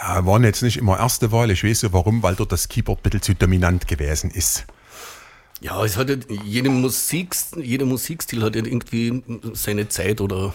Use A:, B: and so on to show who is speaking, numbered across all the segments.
A: Ja, waren jetzt nicht immer erste Wahl. Ich weiß ja warum, weil dort das Keyboard ein bisschen zu dominant gewesen ist.
B: Ja, es hat ja jeder Musikstil hat ja irgendwie seine Zeit oder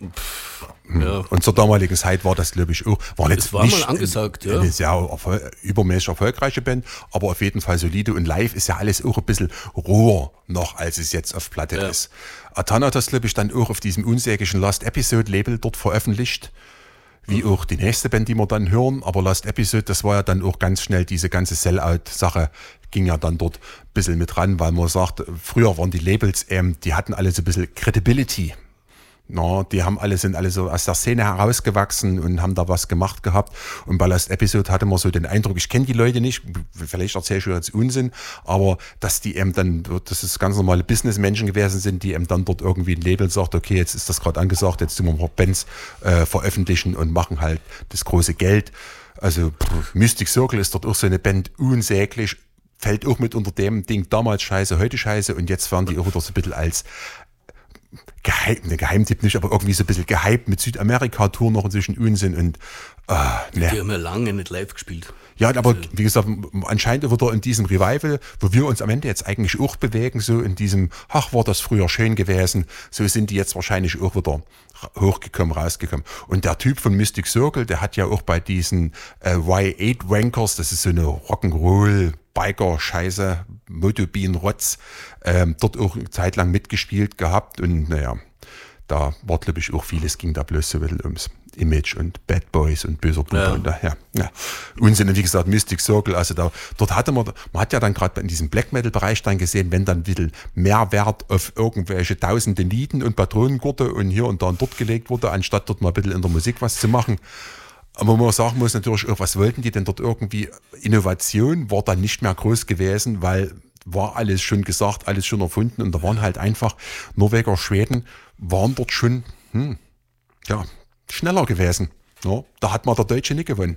B: ja.
A: Und zur damaligen Zeit war das, glaube ich, auch.
B: Es war mal angesagt, ja.
A: Eine sehr übermäßig erfolgreiche Band, aber auf jeden Fall solide. Und live ist ja alles auch ein bisschen roher noch, als es jetzt auf Platte ist. Atan hat das, glaube ich, dann auch auf diesem unsäglichen Last Episode Label dort veröffentlicht. Wie auch die nächste Band, die wir dann hören. Aber Last Episode, das war ja dann auch ganz schnell diese ganze Sellout-Sache, ging ja dann dort ein bisschen mit ran, weil man sagt, früher waren die Labels, die hatten alle so ein bisschen Credibility. No, sind alle so aus der Szene herausgewachsen und haben da was gemacht gehabt. Und bei Last Episode hatte man so den Eindruck, ich kenne die Leute nicht, vielleicht erzähle ich jetzt Unsinn, aber dass die dann, dass es ganz normale Businessmenschen gewesen sind, die dann dort irgendwie ein Label sagt, okay, jetzt ist das gerade angesagt, jetzt tun wir mal Bands veröffentlichen und machen halt das große Geld. Also Mystic Circle ist dort auch so eine Band, unsäglich, fällt auch mit unter dem Ding, damals scheiße, heute scheiße, und jetzt werden die auch wieder so ein bisschen als Geheimtipp nicht, aber irgendwie so ein bisschen gehypt mit Südamerika-Tour noch inzwischen Unsinn und
B: Die haben ja lange nicht live gespielt.
A: Ja, aber wie gesagt, anscheinend wird er in diesem Revival, wo wir uns am Ende jetzt eigentlich auch bewegen, so in diesem, ach, war das früher schön gewesen, so sind die jetzt wahrscheinlich auch wieder rausgekommen. Und der Typ von Mystic Circle, der hat ja auch bei diesen Y8 Wankers, das ist so eine Rock'n'Roll Biker-Scheiße, Motobin-Rotz, dort auch eine Zeit lang mitgespielt gehabt, und naja, da war, glaube ich, auch vieles, ging da bloß so ein bisschen ums Image und Bad Boys und böser Bruder.
B: Ja.
A: Und daher, ja, Unsinn. Und wie gesagt, Mystic Circle, also dort hatte man hat ja dann gerade in diesem Black Metal Bereich dann gesehen, wenn dann wieder mehr Wert auf irgendwelche tausende Nieten und Patronengurte und hier und da und dort gelegt wurde, anstatt dort mal ein bisschen in der Musik was zu machen. Aber man sagen muss natürlich auch, was wollten die denn dort irgendwie? Innovation war dann nicht mehr groß gewesen, weil war alles schon gesagt, alles schon erfunden, und da waren halt einfach Norweger, Schweden, waren dort schon, schneller gewesen. Ja, da hat mal der Deutsche nicht gewonnen.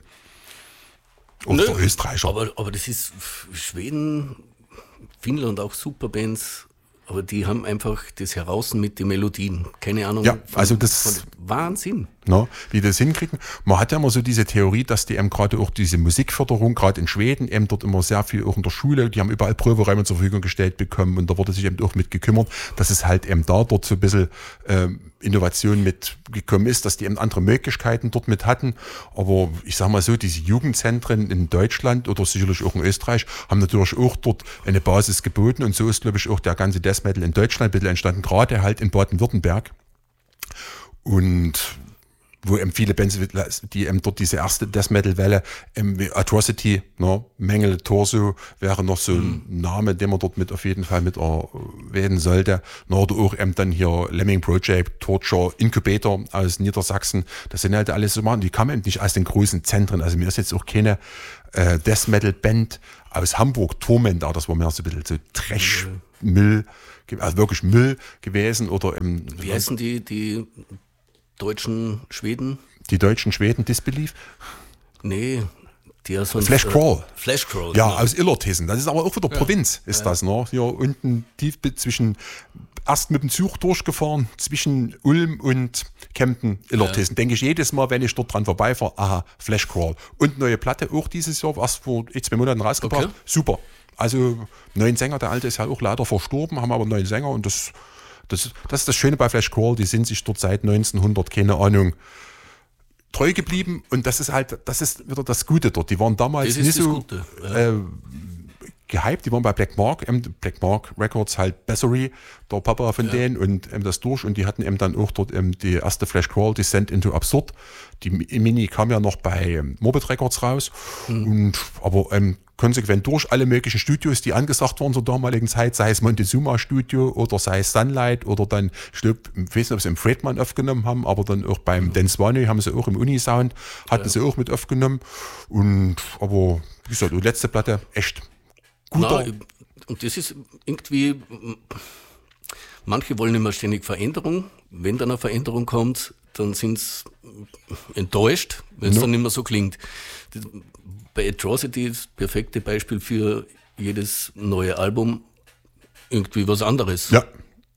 A: Und der Österreicher.
B: Aber das ist Schweden, Finnland auch super Bands, aber die haben einfach das heraus mit den Melodien. Keine Ahnung.
A: Ja, also das
B: Wahnsinn.
A: No, wie die das hinkriegen. Man hat ja immer so diese Theorie, dass die gerade auch diese Musikförderung, gerade in Schweden, dort immer sehr viel auch in der Schule, die haben überall Proberäume zur Verfügung gestellt bekommen, und da wurde sich eben auch mit gekümmert, dass es halt dort so ein bisschen Innovation mitgekommen ist, dass die eben andere Möglichkeiten dort mit hatten. Aber ich sag mal so, diese Jugendzentren in Deutschland oder sicherlich auch in Österreich haben natürlich auch dort eine Basis geboten, und so ist, glaube ich, auch der ganze Death Metal in Deutschland ein bisschen entstanden, gerade halt in Baden-Württemberg. Und wo eben viele Bands, die eben dort diese erste Death Metal Welle, Atrocity, Mengele Torso wäre noch so ein Name, den man dort mit auf jeden Fall mit erwähnen sollte. Oder auch eben dann hier Lemming Project, Torture, Incubator aus Niedersachsen. Das sind halt alles so Mann, die kamen eben nicht aus den großen Zentren. Also mir ist jetzt auch keine Death Metal Band aus Hamburg, Tormentor, das war mehr so ein bisschen so Trash-Müll, also wirklich Müll gewesen. Oder
B: wie heißen die deutschen Schweden?
A: Die deutschen Schweden, Disbelief?
B: Nee, die aus
A: Flashcrawl.
B: Flashcrawl.
A: Ja,
B: genau.
A: aus Illertissen. Das ist aber auch wieder Provinz, ist das, ne? Hier unten tief erst mit dem Zug durchgefahren, zwischen Ulm und Kempten, Illertissen. Denke ich jedes Mal, wenn ich dort dran vorbeifahre, aha, Flashcrawl. Und neue Platte auch dieses Jahr, erst vor 2 Monaten rausgebracht.
B: Okay.
A: Super. Also, neuen Sänger, der Alte ist ja auch leider verstorben, haben aber einen neuen Sänger, und das ist das Schöne bei Flashcrawl, die sind sich dort seit 1900, keine Ahnung, treu geblieben, und das ist wieder das Gute dort. Die waren damals nicht so gehypt, die waren bei Black Mark Records halt Bessery, der Papa von denen, und das durch, und die hatten eben dann auch dort die erste Flashcrawl, Descent into Absurd. Die Mini kam ja noch bei Morbid Records raus, aber konsequent durch alle möglichen Studios, die angesagt waren zur damaligen Zeit, sei es Montezuma Studio oder sei es Sunlight oder dann, ich weiß nicht, ob sie im Fredman aufgenommen haben, aber dann auch beim Dan Swanee haben sie auch im Unisound, hatten sie auch mit aufgenommen, aber wie gesagt, die letzte Platte, echt guter.
B: Und das ist irgendwie, manche wollen immer ständig Veränderung. Wenn dann eine Veränderung kommt, dann sind sie enttäuscht, wenn es dann nicht mehr so klingt. Bei Atrocity ist das perfekte Beispiel für jedes neue Album irgendwie was anderes.
A: Ja.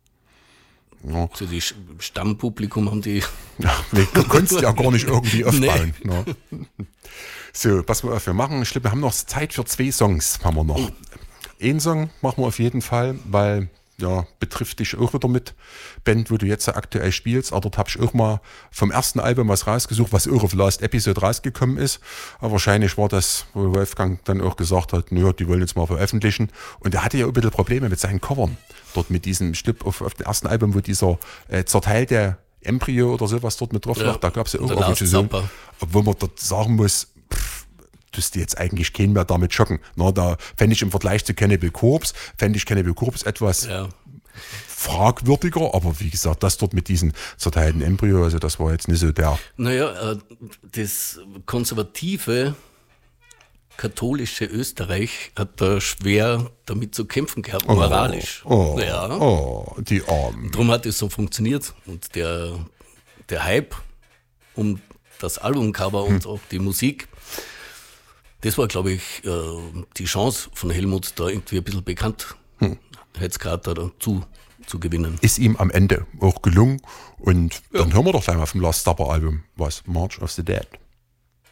B: Also die Stammpublikum haben die...
A: Ja, du konntest ja gar nicht irgendwie aufbauen.
B: Nee.
A: So, pass mal auf, wir machen, ich glaube, wir haben noch Zeit für 2 Songs, haben wir noch.
B: Oh.
A: Einen Song machen wir auf jeden Fall, weil, ja, betrifft dich auch wieder mit Band, wo du jetzt aktuell spielst. Aber dort habe ich auch mal vom ersten Album was rausgesucht, was auch auf Last Episode rausgekommen ist. Aber wahrscheinlich war das, wo Wolfgang dann auch gesagt hat, naja, die wollen jetzt mal veröffentlichen. Und er hatte ja auch ein bisschen Probleme mit seinen Covern. Dort mit diesem Stück auf dem ersten Album, wo dieser zerteilte Embryo oder sowas dort mit drauf lag, da gab es ja auch irgendwelche so, obwohl man dort sagen muss, tust du jetzt eigentlich keinen mehr damit schocken. Na, da fände ich im Vergleich zu Cannibal Corpse, etwas fragwürdiger, aber wie gesagt, das dort mit diesem zerteilten Embryo, also das war jetzt nicht so der...
B: Naja, das konservative katholische Österreich hat da schwer damit zu kämpfen gehabt, moralisch.
A: Die Armen.
B: Darum hat es so funktioniert und der Hype um das Albumcover und auch die Musik, das war, glaube ich, die Chance von Helmut, da irgendwie ein bisschen Bekanntheitsgrad dazu zu gewinnen.
A: Ist ihm am Ende auch gelungen und dann hören wir doch gleich mal vom Last Supper Album was, March of the Dead.